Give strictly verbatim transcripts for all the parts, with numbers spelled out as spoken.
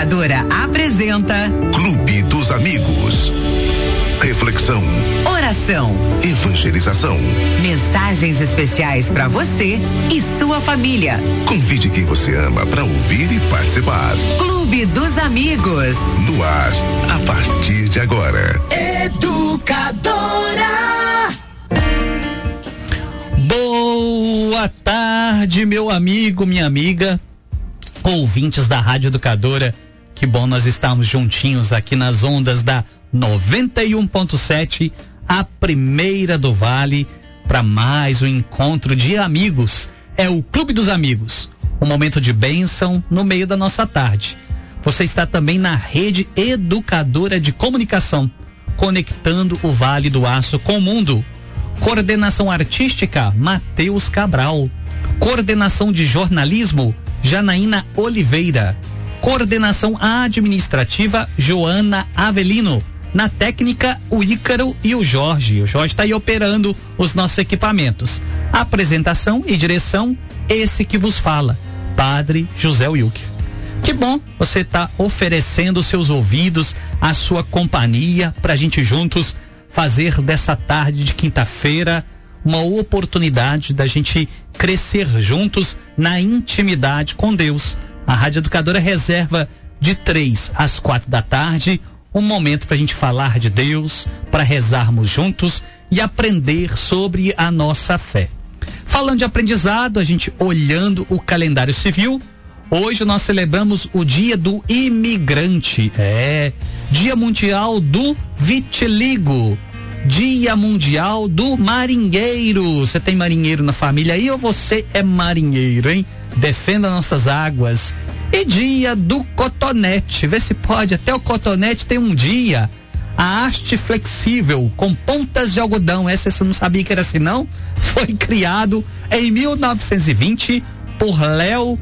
Educadora apresenta Clube dos Amigos. Reflexão, oração, evangelização, mensagens especiais para você e sua família. Convide quem você ama para ouvir e participar. Clube dos Amigos. No ar, a partir de agora. Educadora. Boa tarde, meu amigo, minha amiga, ouvintes da Rádio Educadora. Que bom nós estarmos juntinhos aqui nas ondas da noventa e um ponto sete, a primeira do Vale, para mais um encontro de amigos. É o Clube dos Amigos, um momento de bênção no meio da nossa tarde. Você está também na Rede Educadora de Comunicação, conectando o Vale do Aço com o mundo. Coordenação artística, Matheus Cabral. Coordenação de jornalismo, Janaína Oliveira. Coordenação administrativa, Joana Avelino. Na técnica, o Ícaro e o Jorge. O Jorge está aí operando os nossos equipamentos. Apresentação e direção, esse que vos fala, Padre José Wilker. Que bom você está oferecendo os seus ouvidos, a sua companhia, para a gente juntos fazer dessa tarde de quinta-feira uma oportunidade da gente crescer juntos na intimidade com Deus. A Rádio Educadora reserva de três às quatro da tarde um momento para a gente falar de Deus, para rezarmos juntos e aprender sobre a nossa fé. Falando de aprendizado, a gente olhando o calendário civil, hoje nós celebramos o Dia do Imigrante, é, Dia Mundial do Vitiligo, Dia Mundial do Marinheiro. Você tem marinheiro na família aí ou você é marinheiro, hein? Defenda nossas águas. E Dia do Cotonete, vê se pode, até o cotonete tem um dia. A haste flexível com pontas de algodão, essa você não sabia que era assim não? Foi criado em mil novecentos e vinte por Leo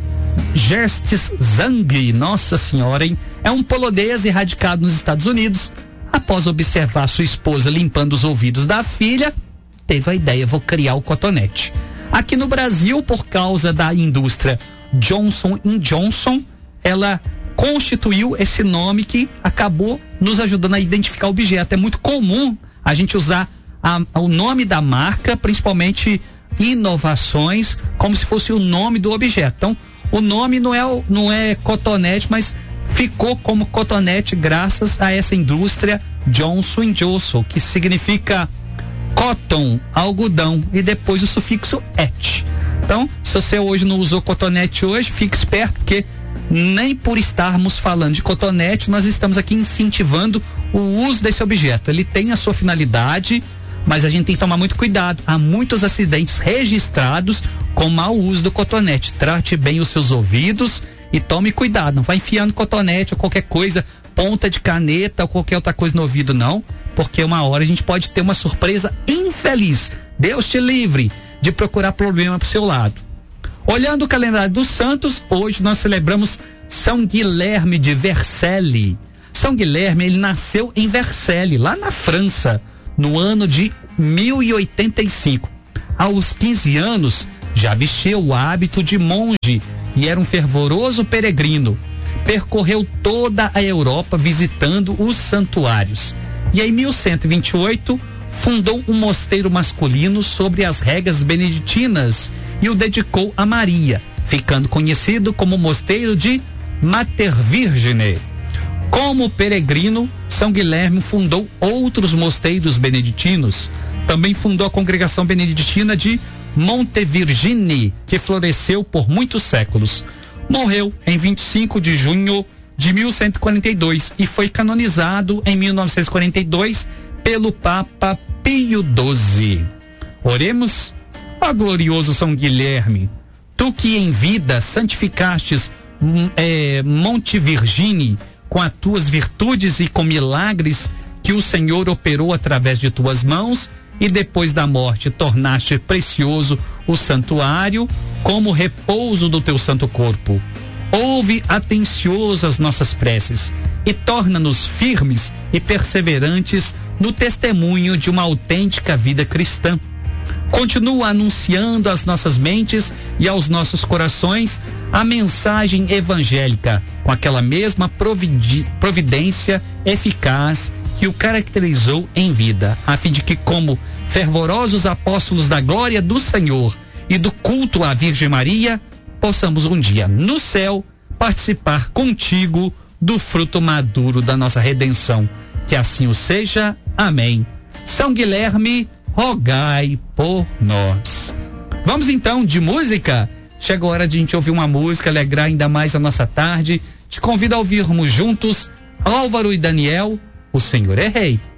Gerstes Zang, nossa senhora, hein? É um polonês radicado nos Estados Unidos. Após observar sua esposa limpando os ouvidos da filha, teve a ideia, vou criar o cotonete. Aqui no Brasil, por causa da indústria Johnson and Johnson, ela constituiu esse nome que acabou nos ajudando a identificar o objeto. É muito comum a gente usar a, o nome da marca, principalmente inovações, como se fosse o nome do objeto. Então, o nome não é, não é cotonete, mas ficou como cotonete graças a essa indústria Johnson and Johnson, que significa cotton, algodão, e depois o sufixo et. Então, se você hoje não usou cotonete hoje, fique esperto, porque nem por estarmos falando de cotonete, nós estamos aqui incentivando o uso desse objeto. Ele tem a sua finalidade, mas a gente tem que tomar muito cuidado. Há muitos acidentes registrados com mau uso do cotonete. Trate bem os seus ouvidos e tome cuidado. Não vai enfiando cotonete ou qualquer coisa, ponta de caneta ou qualquer outra coisa no ouvido, não, porque uma hora a gente pode ter uma surpresa infeliz. Deus te livre de procurar problema pro seu lado. Olhando o calendário dos santos, hoje nós celebramos São Guilherme de Vercelli. São Guilherme, ele nasceu em Vercelli, lá na França, no ano de mil e oitenta e cinco. Aos quinze anos, já vestia o hábito de monge e era um fervoroso peregrino. Percorreu toda a Europa visitando os santuários. E em mil cento e vinte e oito, fundou um mosteiro masculino sobre as regras beneditinas e o dedicou a Maria, ficando conhecido como Mosteiro de Mater Virgine. Como peregrino, São Guilherme fundou outros mosteiros beneditinos. Também fundou a congregação beneditina de Montevirgine, que floresceu por muitos séculos. Morreu em vinte e cinco de junho de mil cento e quarenta e dois e foi canonizado em mil novecentos e quarenta e dois pelo Papa Pio doze. Oremos. Ó glorioso São Guilherme, tu que em vida santificastes é, Montevirgine com as tuas virtudes e com milagres que o Senhor operou através de tuas mãos, e depois da morte tornaste precioso o santuário como repouso do teu santo corpo. Ouve atencioso as nossas preces e torna-nos firmes e perseverantes no testemunho de uma autêntica vida cristã. Continua anunciando às nossas mentes e aos nossos corações a mensagem evangélica com aquela mesma providi- providência eficaz que o caracterizou em vida, a fim de que, como fervorosos apóstolos da glória do Senhor e do culto à Virgem Maria, possamos um dia no céu participar contigo do fruto maduro da nossa redenção. Que assim o seja. Amém. São Guilherme, rogai por nós. Vamos então de música? Chega a hora de a gente ouvir uma música, alegrar ainda mais a nossa tarde. Te convido a ouvirmos juntos Álvaro e Daniel, O Senhor é Rei.